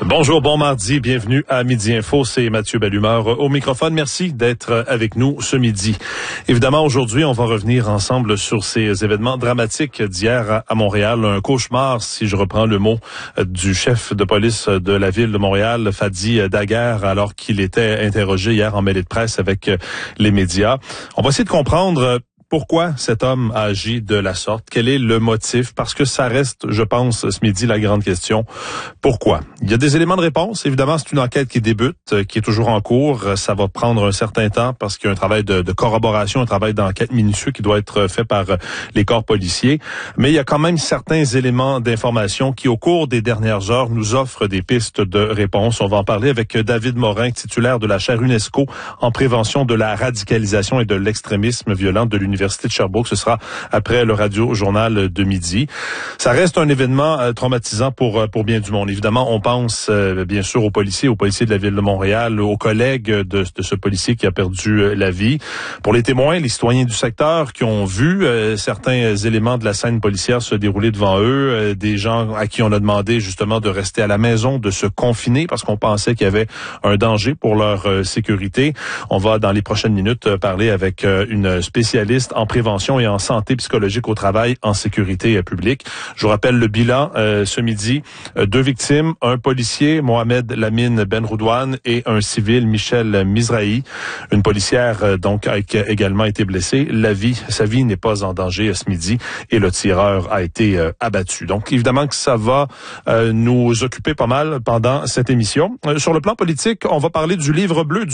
Bonjour, bon mardi, bienvenue à Midi Info, c'est Mathieu Bellumeur au microphone. Merci d'être avec nous ce midi. Évidemment, aujourd'hui, on va revenir ensemble sur ces événements dramatiques d'hier à Montréal. Un cauchemar, si je reprends le mot du chef de police de la ville de Montréal, Fadi Daguerre, alors qu'il était interrogé hier en mêlée de presse avec les médias. On va essayer de comprendre pourquoi cet homme a agi de la sorte? Quel est le motif? Parce que ça reste, je pense, ce midi, la grande question. Pourquoi? Il y a des éléments de réponse. Évidemment, c'est une enquête qui débute, qui est toujours en cours. Ça va prendre un certain temps parce qu'il y a un travail de corroboration, un travail d'enquête minutieux qui doit être fait par les corps policiers. Mais il y a quand même certains éléments d'information qui, au cours des dernières heures, nous offrent des pistes de réponse. On va en parler avec David Morin, titulaire de la chaire UNESCO en prévention de la radicalisation et de l'extrémisme violent de l'Université de Sherbrooke. Ce sera après le radio-journal de midi. Ça reste un événement traumatisant pour bien du monde. Évidemment, on pense bien sûr aux policiers de la ville de Montréal, aux collègues de ce policier qui a perdu la vie. Pour les témoins, les citoyens du secteur qui ont vu certains éléments de la scène policière se dérouler devant eux, des gens à qui on a demandé justement de rester à la maison, de se confiner parce qu'on pensait qu'il y avait un danger pour leur sécurité. On va dans les prochaines minutes parler avec une spécialiste en prévention et en santé psychologique au travail en sécurité publique. Je vous rappelle le bilan ce midi. 2 victimes, un policier, Mohamed Lamine Benroudoine, et un civil, Michel Mizrahi. Une policière donc a également été blessée. Sa vie n'est pas en danger ce midi et le tireur a été abattu. Donc évidemment que ça va nous occuper pas mal pendant cette émission. Sur le plan politique, on va parler du livre bleu